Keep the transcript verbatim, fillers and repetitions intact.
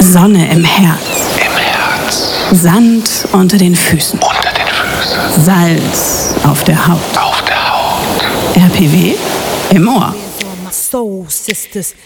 Sonne im Herz. Im Herz. Sand unter den Füßen. Unter den Füßen. Salz auf der Haut. Auf der Haut. R P W im Ohr. Soul sisters.